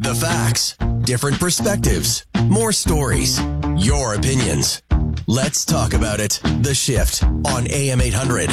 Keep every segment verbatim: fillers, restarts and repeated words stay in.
The facts, different perspectives, more stories, your opinions. Let's talk about it. The Shift on A M eight hundred.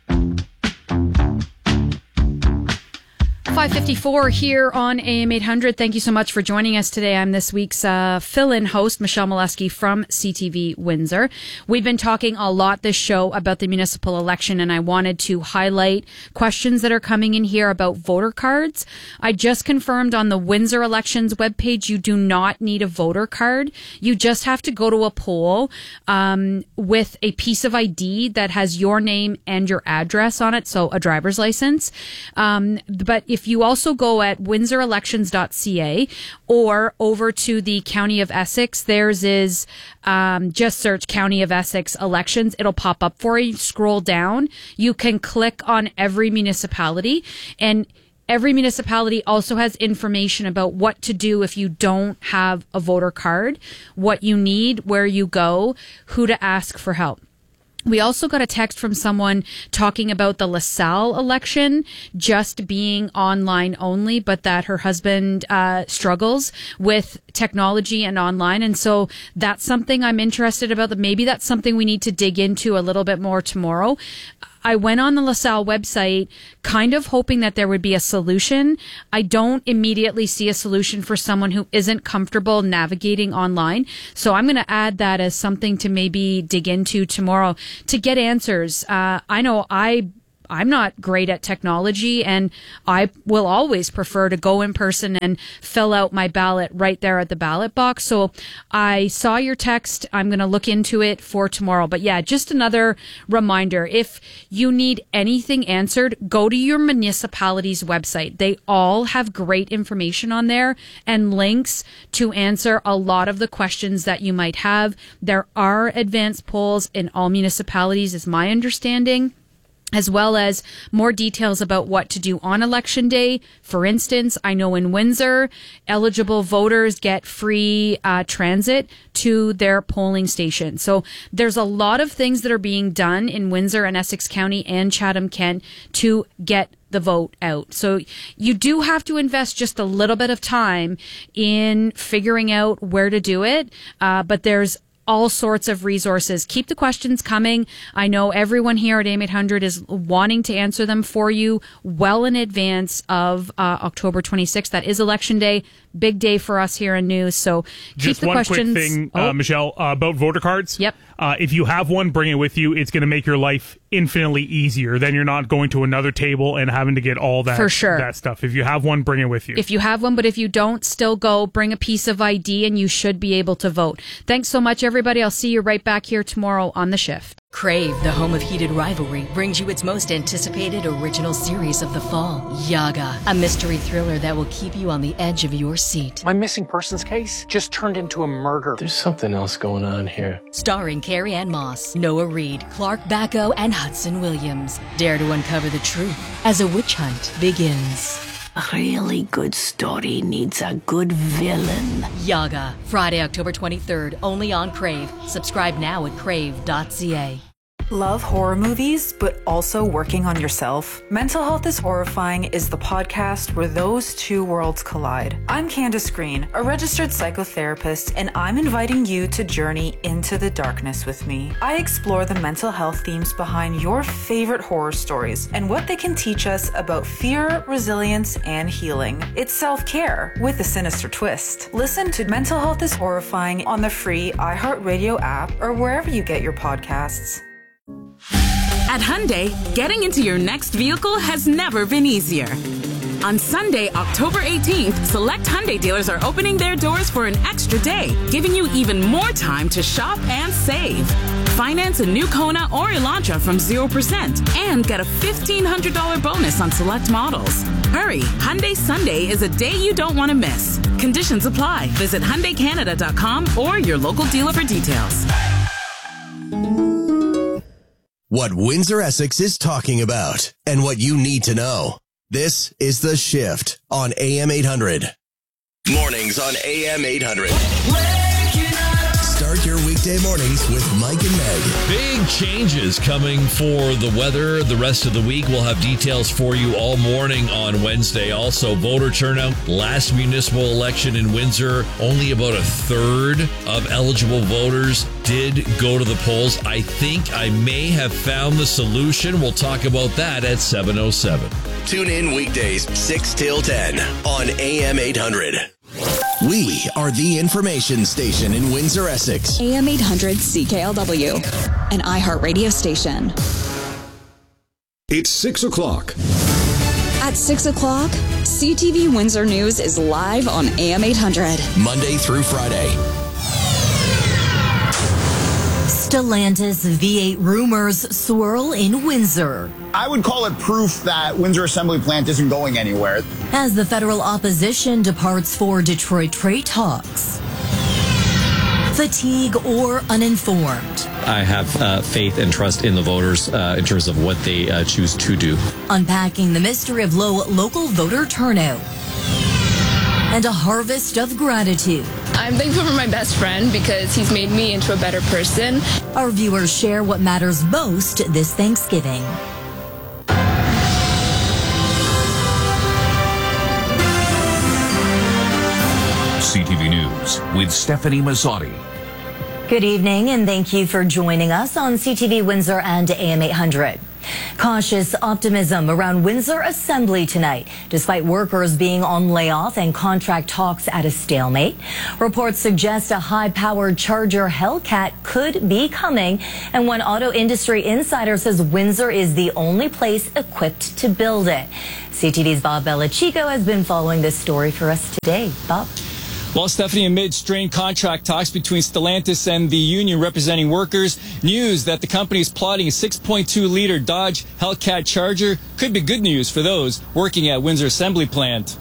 five fifty-four here on A M eight hundred. Thank you so much for joining us today. I'm this week's uh, fill-in host, Michelle Molesky from C T V Windsor. We've been talking a lot this show about the municipal election, and I wanted to highlight questions that are coming in here about voter cards. I just confirmed on the Windsor Elections webpage, you do not need a voter card. You just have to go to a poll um, with a piece of I D that has your name and your address on it, so a driver's license. Um, but if If you also go at windsor elections dot c a or over to the County of Essex, theirs is um, just search County of Essex elections. It'll pop up for you. Scroll down. You can click on every municipality, and every municipality also has information about what to do if you don't have a voter card, what you need, where you go, who to ask for help. We also got a text from someone talking about the LaSalle election just being online only, but that her husband uh, struggles with technology and online. And so that's something I'm interested about. That maybe that's something we need to dig into a little bit more tomorrow. I went on the LaSalle website kind of hoping that there would be a solution. I don't immediately see a solution for someone who isn't comfortable navigating online. So I'm going to add that as something to maybe dig into tomorrow to get answers. Uh, I know I I'm not great at technology, and I will always prefer to go in person and fill out my ballot right there at the ballot box. So I saw your text. I'm going to look into it for tomorrow. But yeah, just another reminder. If you need anything answered, go to your municipality's website. They all have great information on there and links to answer a lot of the questions that you might have. There are advanced polls in all municipalities, is my understanding, as well as more details about what to do on election day. For instance, I know in Windsor, eligible voters get free uh, transit to their polling station. So there's a lot of things that are being done in Windsor and Essex County and Chatham-Kent to get the vote out. So you do have to invest just a little bit of time in figuring out where to do it, uh, but there's all sorts of resources. Keep the questions coming. I know everyone here at A M eight hundred is wanting to answer them for you well in advance of uh, October twenty-sixth. That is election day. Big day for us here in news. So keep Just the one questions. quick thing, oh. uh, Michelle, uh, about voter cards. Yep. Uh, if you have one, bring it with you. It's going to make your life infinitely easier. Then you're not going to another table and having to get all that, For sure. that stuff. If you have one, bring it with you. If you have one, but if you don't, still go. Bring a piece of I D and you should be able to vote. Thanks so much, everybody. I'll see you right back here tomorrow on The Shift. Crave, the home of heated rivalry, brings you its most anticipated original series of the fall, Yaga, a mystery thriller that will keep you on the edge of your seat. My missing persons case just turned into a murder. There's something else going on here. Starring Carrie Ann Moss, Noah Reid, Clark Bacco, and Hudson Williams. Dare to uncover the truth as a witch hunt begins. A really good story needs a good villain. Yaga, Friday, October twenty-third, only on Crave. Subscribe now at crave dot c a. Love horror movies, but also working on yourself? Mental Health is Horrifying is the podcast where those two worlds collide. I'm Candace Green, a registered psychotherapist, and I'm inviting you to journey into the darkness with me. I explore the mental health themes behind your favorite horror stories and what they can teach us about fear, resilience, and healing. It's self-care with a sinister twist. Listen to Mental Health is Horrifying on the free iHeartRadio app or wherever you get your podcasts. At Hyundai, getting into your next vehicle has never been easier. On Sunday, October eighteenth, select Hyundai dealers are opening their doors for an extra day, giving you even more time to shop and save. Finance a new Kona or Elantra from zero percent and get a fifteen hundred dollars bonus on select models. Hurry, Hyundai Sunday is a day you don't want to miss. Conditions apply. Visit Hyundai Canada dot com or your local dealer for details. What Windsor Essex is talking about and what you need to know. This is The Shift on A M eight hundred. Mornings on A M eight hundred. Start your weekday mornings with Mike and Meg. Big changes coming for the weather the rest of the week. We'll have details for you all morning on Wednesday. Also, voter turnout. Last municipal election in Windsor, only about a third of eligible voters did go to the polls. I think I may have found the solution. We'll talk about that at seven oh seven. Tune in weekdays six till ten on A M eight hundred. We are the information station in Windsor, Essex. A M eight hundred C K L W, an iHeartRadio station. It's six o'clock. At six o'clock, C T V Windsor News is live on A M eight hundred. Monday through Friday. Stellantis V eight rumors swirl in Windsor. I would call it proof that Windsor Assembly Plant isn't going anywhere. As the federal opposition departs for Detroit trade talks. Fatigue or uninformed. I have uh, faith and trust in the voters uh, in terms of what they uh, choose to do. Unpacking the mystery of low local voter turnout. And a harvest of gratitude. I'm thankful for my best friend because he's made me into a better person. Our viewers share what matters most this Thanksgiving. C T V News with Stephanie Mazzotti. Good evening and thank you for joining us on C T V Windsor and A M eight hundred. Cautious optimism around Windsor Assembly tonight, despite workers being on layoff and contract talks at a stalemate. Reports suggest a high-powered Charger Hellcat could be coming, and one auto industry insider says Windsor is the only place equipped to build it. C T V's Bob Belichico has been following this story for us today. Bob? Well, Stephanie, amid strained contract talks between Stellantis and the union representing workers, news that the company is plotting a six point two liter Dodge Hellcat Charger could be good news for those working at Windsor Assembly Plant.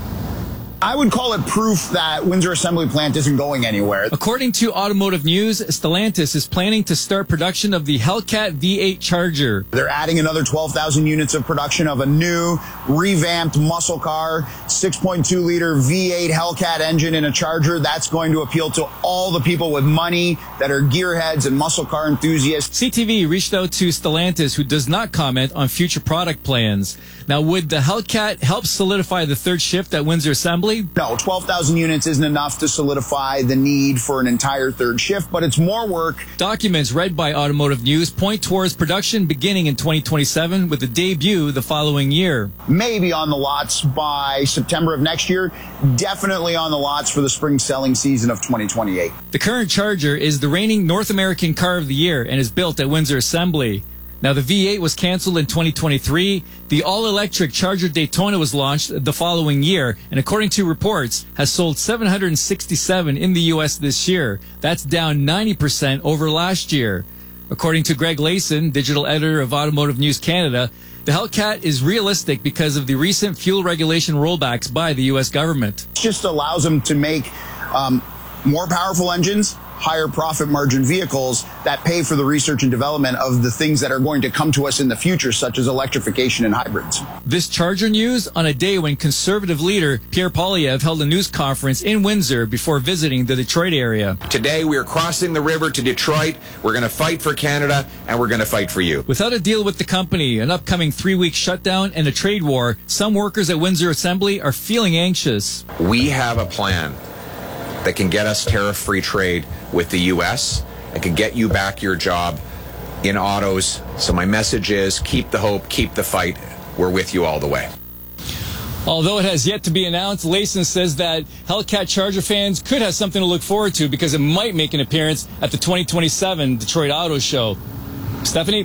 I would call it proof that Windsor Assembly Plant isn't going anywhere. According to Automotive News, Stellantis is planning to start production of the Hellcat V eight Charger. They're adding another twelve thousand units of production of a new, revamped muscle car, six point two liter V eight Hellcat engine in a Charger. That's going to appeal to all the people with money that are gearheads and muscle car enthusiasts. C T V reached out to Stellantis, who does not comment on future product plans. Now, would the Hellcat help solidify the third shift at Windsor Assembly? No, twelve thousand units isn't enough to solidify the need for an entire third shift, but it's more work. Documents read by Automotive News point towards production beginning in twenty twenty-seven with a debut the following year. Maybe on the lots by September of next year, definitely on the lots for the spring selling season of twenty twenty-eight. The current Charger is the reigning North American Car of the Year and is built at Windsor Assembly. Now, the V eight was canceled in twenty twenty-three. The all-electric Charger Daytona was launched the following year, and according to reports, has sold seven hundred sixty-seven in the U S this year. That's down ninety percent over last year. According to Greg Layson, digital editor of Automotive News Canada, the Hellcat is realistic because of the recent fuel regulation rollbacks by the U S government. It just allows them to make um, more powerful engines, higher profit margin vehicles that pay for the research and development of the things that are going to come to us in the future, such as electrification and hybrids. This Charger news on a day when conservative leader Pierre Poilievre held a news conference in Windsor before visiting the Detroit area. Today we are crossing the river to Detroit. We're going to fight for Canada, and we're going to fight for you. Without a deal with the company, an upcoming three-week shutdown, and a trade war, some workers at Windsor Assembly are feeling anxious. We have a plan that can get us tariff-free trade with the U S and can get you back your job in autos. So my message is keep the hope, keep the fight. We're with you all the way. Although it has yet to be announced, Layson says that Hellcat Charger fans could have something to look forward to because it might make an appearance at the twenty twenty-seven Detroit Auto Show. Stephanie?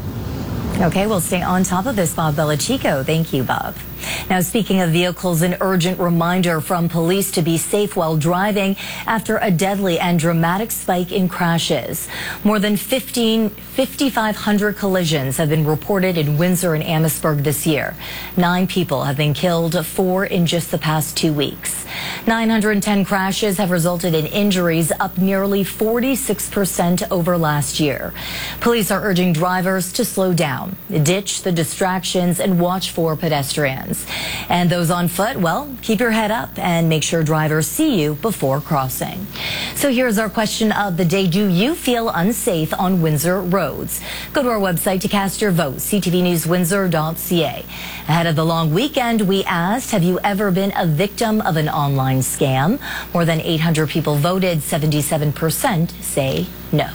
Okay, we'll stay on top of this, Bob Belichico. Thank you, Bob. Now, speaking of vehicles, an urgent reminder from police to be safe while driving after a deadly and dramatic spike in crashes. More than fifteen, fifty-five hundred collisions have been reported in Windsor and Amherstburg this year. Nine people have been killed, four in just the past two weeks. nine hundred ten crashes have resulted in injuries, up nearly forty-six percent over last year. Police are urging drivers to slow down, ditch the distractions, and watch for pedestrians. And those on foot, well, keep your head up and make sure drivers see you before crossing. So here's our question of the day. Do you feel unsafe on Windsor roads? Go to our website to cast your vote, c t v news windsor dot c a. Ahead of the long weekend, we asked, have you ever been a victim of an online scam? More than eight hundred people voted. seventy-seven percent say no.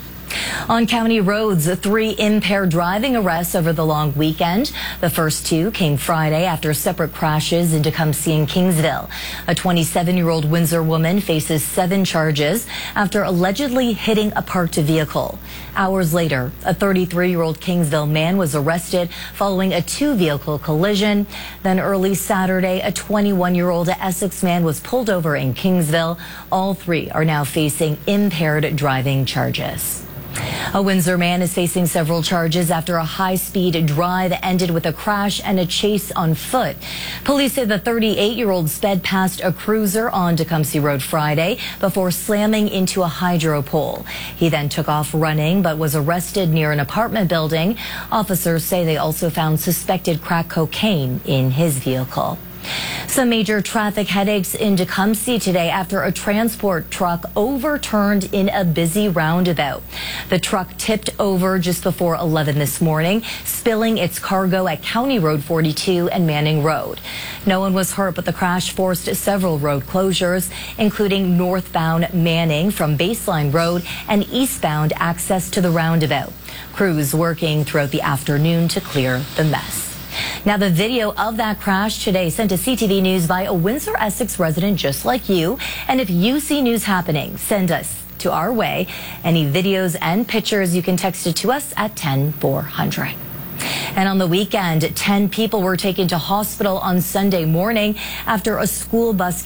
On county roads, three impaired driving arrests over the long weekend. The first two came Friday after separate crashes in Tecumseh and Kingsville. A twenty-seven-year-old Windsor woman faces seven charges after allegedly hitting a parked vehicle. Hours later, a thirty-three-year-old Kingsville man was arrested following a two-vehicle collision. Then early Saturday, a twenty-one-year-old Essex man was pulled over in Kingsville. All three are now facing impaired driving charges. A Windsor man is facing several charges after a high-speed drive ended with a crash and a chase on foot. Police say the thirty-eight-year-old sped past a cruiser on Tecumseh Road Friday before slamming into a hydro pole. He then took off running but was arrested near an apartment building. Officers say they also found suspected crack cocaine in his vehicle. Some major traffic headaches in Tecumseh today after a transport truck overturned in a busy roundabout. The truck tipped over just before eleven this morning, spilling its cargo at County Road forty-two and Manning Road. No one was hurt, but the crash forced several road closures, including northbound Manning from Baseline Road and eastbound access to the roundabout. Crews working throughout the afternoon to clear the mess. Now, the video of that crash today sent to C T V News by a Windsor Essex resident just like you. And if you see news happening, send us to our way. Any videos and pictures, you can text it to us at ten four hundred. And on the weekend, ten people were taken to hospital on Sunday morning after a school bus